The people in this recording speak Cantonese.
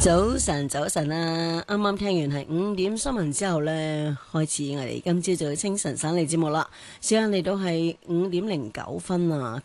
早晨，早晨啊！啱啱聽完係5點新聞之後呢，開始我哋今朝早嘅清晨省理節目啦。時間嚟到係5:09啊！